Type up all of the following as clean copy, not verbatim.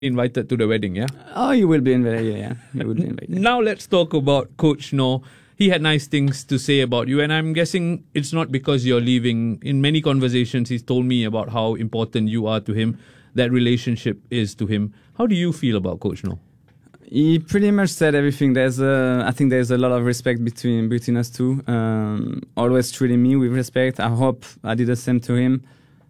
invited to the wedding, yeah? Oh, you will be invited. Yeah, you will be invited. Now let's talk about Coach Noh. He had nice things to say about you, and I'm guessing it's not because you're leaving. In many conversations, he's told me about how important you are to him, that relationship is to him. How do you feel about Coach Noh? He pretty much said everything. I think there's a lot of respect between us two. Always treating me with respect. I hope I did the same to him.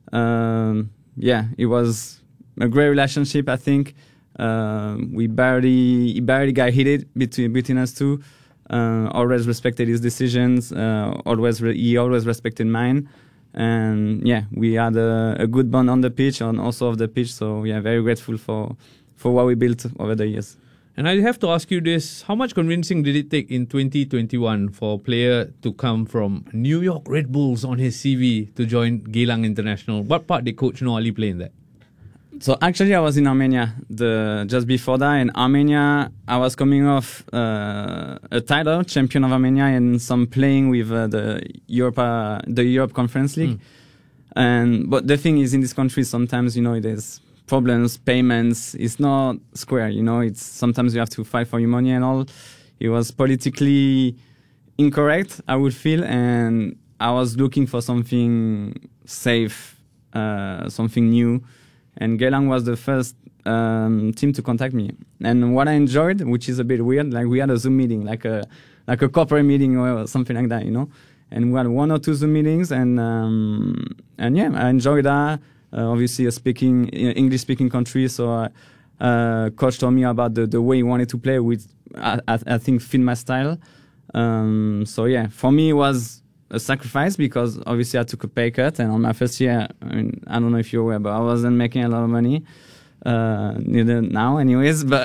It was a great relationship. I think he barely got heated between us two. Always respected his decisions. He always respected mine. And we had a good bond on the pitch and also off the pitch. So very grateful for what we built over the years. And I have to ask you this, how much convincing did it take in 2021 for a player to come from New York Red Bulls on his CV to join Geylang International? What part did Coach Noh Ali play in that? So actually I was in Armenia just before that. In Armenia, I was coming off a title, champion of Armenia, and some playing with the Europe Conference League. But the thing is, in this country, sometimes, there's problems, payments. It's not square, it's sometimes you have to fight for your money and all. It was politically incorrect, I would feel, and I was looking for something safe, something new. And Geylang was the first team to contact me. And what I enjoyed, which is a bit weird, like we had a Zoom meeting, like a corporate meeting or something like that, And we had 1 or 2 Zoom meetings, and I enjoyed that. Obviously, a English-speaking country, so coach told me about the way he wanted to play, which I think fit my style. For me, it was a sacrifice because obviously I took a pay cut, and on my first year, I don't know if you're aware, but I wasn't making a lot of money, neither now anyways, but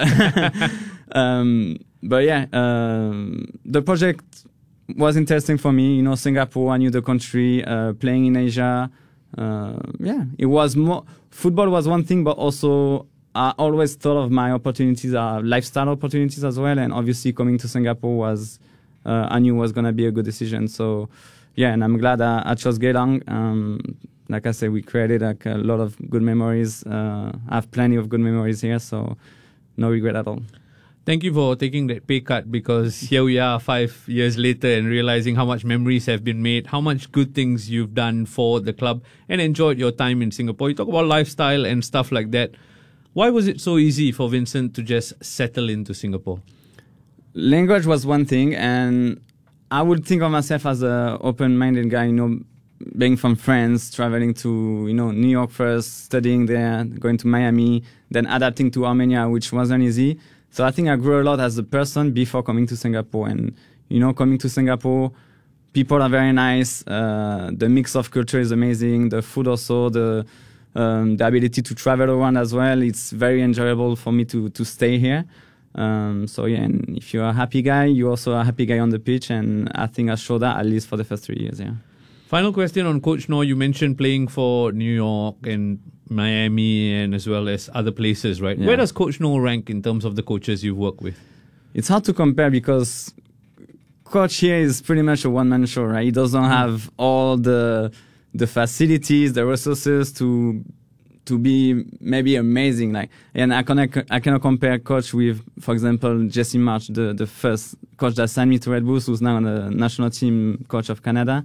the project was interesting for me, Singapore, I knew the country, playing in Asia, it was more, football was one thing, but also I always thought of my opportunities, lifestyle opportunities as well, and obviously coming to Singapore I knew was going to be a good decision, so and I'm glad I chose Geylang. Like I said, we created a lot of good memories. I have plenty of good memories here, so no regret at all. Thank you for taking that pay cut, because here we are 5 years later and realizing how much memories have been made, how much good things you've done for the club and enjoyed your time in Singapore. You talk about lifestyle and stuff like that. Why was it so easy for Vincent to just settle into Singapore? Language was one thing, and I would think of myself as an open-minded guy, being from France, traveling to, New York first, studying there, going to Miami, then adapting to Armenia, which wasn't easy. So I think I grew a lot as a person before coming to Singapore. And, coming to Singapore, people are very nice. The mix of culture is amazing. The food also, the ability to travel around as well. It's very enjoyable for me to stay here. And if you're a happy guy, you're also a happy guy on the pitch. And I think I showed that at least for the first 3 years, Final question on Coach Noh. You mentioned playing for New York and Miami and as well as other places, right? Yeah. Where does Coach Noh rank in terms of the coaches you've worked with? It's hard to compare because Coach here is pretty much a one-man show, right? He doesn't have all the facilities, the resources to be maybe amazing. And I cannot compare Coach with, for example, Jesse March, the first coach that signed me to Red Bulls, who's now the national team coach of Canada.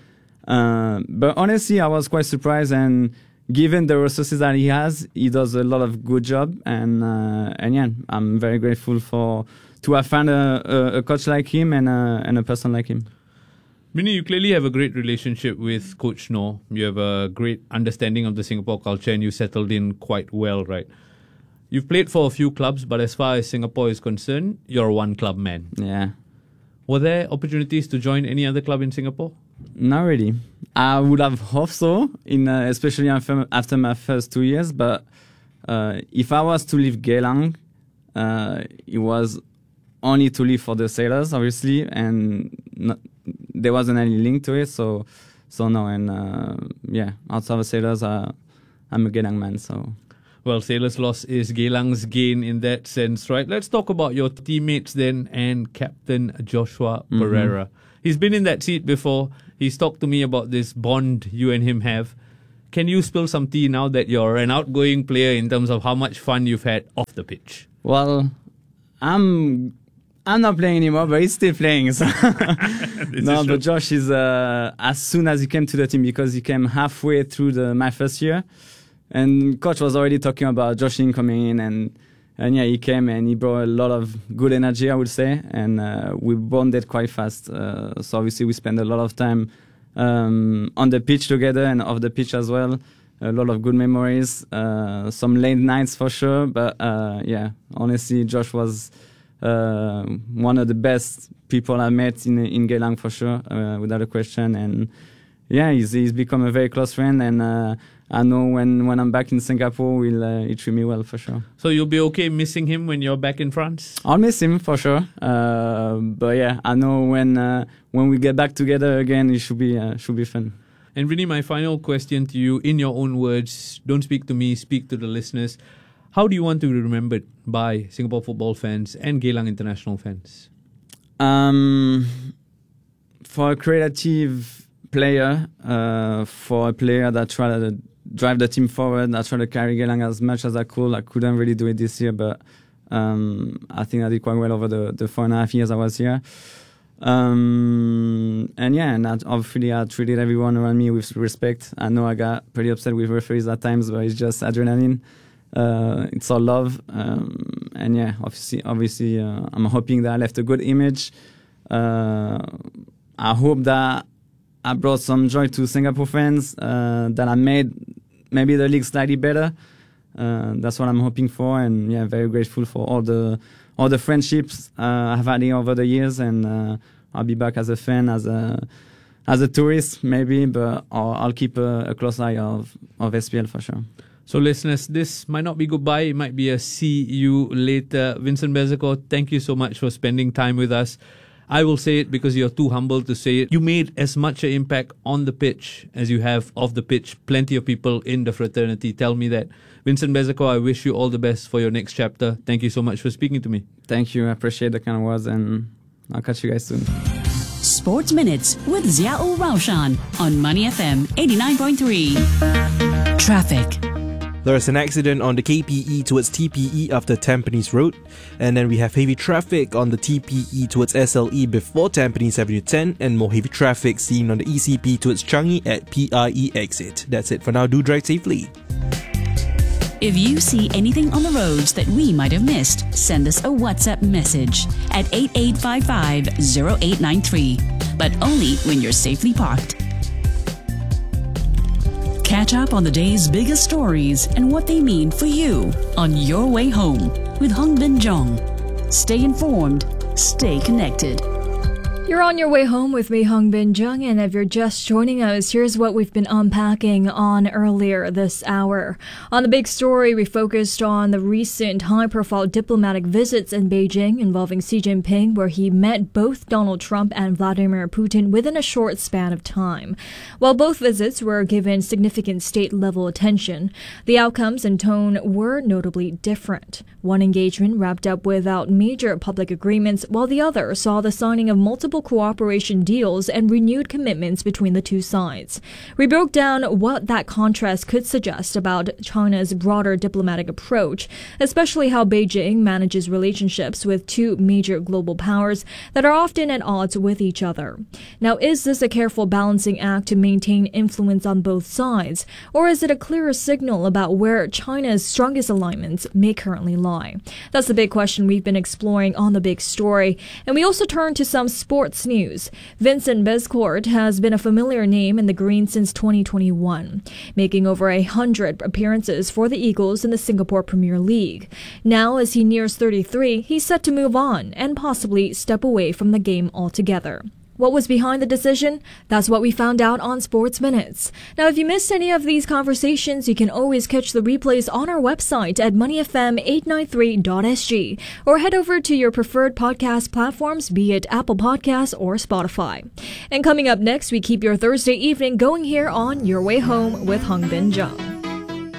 But honestly, I was quite surprised, and given the resources that he has, he does a lot of good job, and I'm very grateful to have found a coach like him and a person like him. Mini, you clearly have a great relationship with Coach Noh. You have a great understanding of the Singapore culture, and you settled in quite well, right? You've played for a few clubs, but as far as Singapore is concerned, you're a one-club man. Yeah. Were there opportunities to join any other club in Singapore? Not really. I would have hoped so, especially after my first 2 years. But if I was to leave Geylang, it was only to leave for the Sailors, obviously, and there wasn't any link to it. So no. And outside of Sailors, I'm a Geylang man. So. Well, Sailors' loss is Geylang's gain in that sense, right? Let's talk about your teammates then and Captain Joshua Pereira. He's been in that seat before. He's talked to me about this bond you and him have. Can you spill some tea now that you're an outgoing player in terms of how much fun you've had off the pitch? Well, I'm not playing anymore, but he's still playing. So. No, but Josh is as soon as he came to the team, because he came halfway through my first year, and coach was already talking about Josh in coming in, and yeah, he came and he brought a lot of good energy, I would say, and we bonded quite fast. So obviously we spent a lot of time on the pitch together and off the pitch as well. A lot of good memories, some late nights for sure. But yeah, honestly, Josh was one of the best people I met in Geylang for sure, without a question. And yeah, he's become a very close friend, and I know when I'm back in Singapore, he'll treat me well for sure. So you'll be okay missing him when you're back in France? I'll miss him for sure. But yeah, I know when we get back together again, it should be fun. And Vinny, my final question to you, in your own words, don't speak to me, speak to the listeners. How do you want to be remembered by Singapore football fans and Geylang International fans? For a creative player, for a player that tried to drive the team forward, I tried to carry Geylang as much as I could. I couldn't really do it this year, but I think I did quite well over the 4.5 years I was here. And obviously I treated everyone around me with respect. I know I got pretty upset with referees at times, but it's just adrenaline. It's all love. And yeah, obviously, I'm hoping that I left a good image. I hope that I brought some joy to Singapore fans, that I made maybe the league slightly better. That's what I'm hoping for, and yeah, very grateful for all the friendships I've had here over the years, and I'll be back as a fan, as a tourist maybe, but I'll keep a close eye of SPL for sure. So listeners, this might not be goodbye, it might be a see you later. Vincent Bezecourt, thank you so much for spending time with us. I will say it because you're too humble to say it. You made as much an impact on the pitch as you have off the pitch. Plenty of people in the fraternity tell me that. Vincent Bezecourt, I wish you all the best for your next chapter. Thank you so much for speaking to me. Thank you. I appreciate the kind words, and I'll catch you guys soon. Sports Minutes with Ziaul Raushan on Money FM 89.3. Traffic. There is an accident on the KPE towards TPE after Tampines Road, and then we have heavy traffic on the TPE towards SLE before Tampines Avenue 10, and more heavy traffic seen on the ECP towards Changi at PIE exit. That's it for now. Do drive safely. If you see anything on the roads that we might have missed, send us a WhatsApp message at 8855-0893, but only when you're safely parked. Catch up on the day's biggest stories and what they mean for you on Your Way Home with Hong Bin Jong. Stay informed, stay connected. You're on your way home with me, Hong Bin Jung, and if you're just joining us, here's what we've been unpacking on earlier this hour. On the big story, we focused on the recent high-profile diplomatic visits in Beijing involving Xi Jinping, where he met both Donald Trump and Vladimir Putin within a short span of time. While both visits were given significant state-level attention, the outcomes and tone were notably different. One engagement wrapped up without major public agreements, while the other saw the signing of multiple cooperation deals and renewed commitments between the two sides. We broke down what that contrast could suggest about China's broader diplomatic approach, especially how Beijing manages relationships with two major global powers that are often at odds with each other. Now, is this a careful balancing act to maintain influence on both sides, or is it a clearer signal about where China's strongest alignments may currently lie? That's the big question we've been exploring on The Big Story, and we also turn to some sports news. Vincent Bezecourt has been a familiar name in the green since 2021, making over 100 appearances for the Eagles in the Singapore Premier League. Now, as he nears 33, he's set to move on and possibly step away from the game altogether. What was behind the decision? That's what we found out on Sports Minutes. Now, if you missed any of these conversations, you can always catch the replays on our website at moneyfm893.sg or head over to your preferred podcast platforms, be it Apple Podcasts or Spotify. And coming up next, we keep your Thursday evening going here on Your Way Home with Hong Bin Jung.